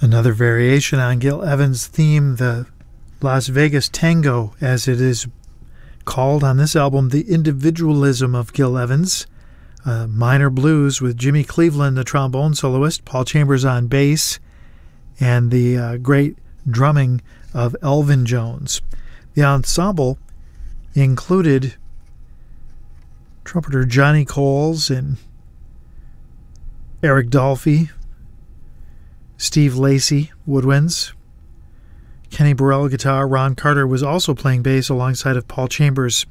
Another variation on Gil Evans' theme, the Las Vegas Tango, as it is called on this album, the individualism of Gil Evans. Minor blues with Jimmy Cleveland, the trombone soloist, Paul Chambers on bass, and the great drumming of Elvin Jones. The ensemble included trumpeter Johnny Coles and Eric Dolphy, Steve Lacy, woodwinds, Kenny Burrell guitar. Ron Carter was also playing bass alongside of Paul Chambers.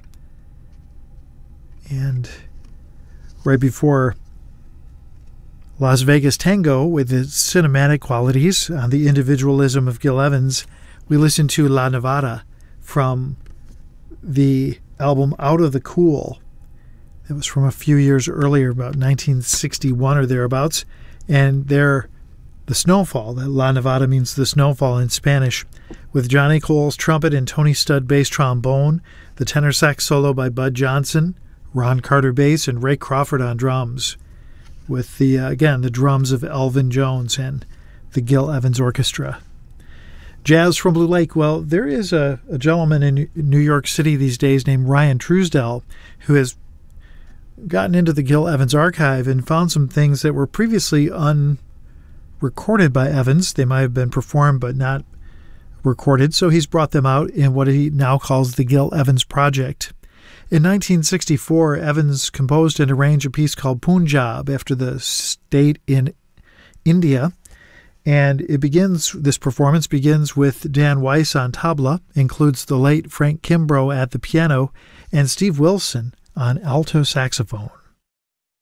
And right before Las Vegas Tango, with its cinematic qualities on the individualism of Gil Evans, we listened to La Nevada from the album Out of the Cool. It was from a few years earlier, about 1961 or thereabouts. And there, the snowfall, that La Nevada means the snowfall in Spanish, with Johnny Coles trumpet and Tony Studd bass trombone, the tenor sax solo by Bud Johnson, Ron Carter bass, and Ray Crawford on drums, with the drums of Elvin Jones and the Gil Evans Orchestra. Jazz from Blue Lake. Well, there is a gentleman in New York City these days named Ryan Truesdell who has gotten into the Gil Evans archive and found some things that were previously unrecorded by Evans. They might have been performed but not recorded, so he's brought them out in what he now calls the Gil Evans Project. In 1964, Evans composed and arranged a piece called Punjab after the state in India. And this performance begins with Dan Weiss on tabla, includes the late Frank Kimbrough at the piano, and Steve Wilson on alto saxophone.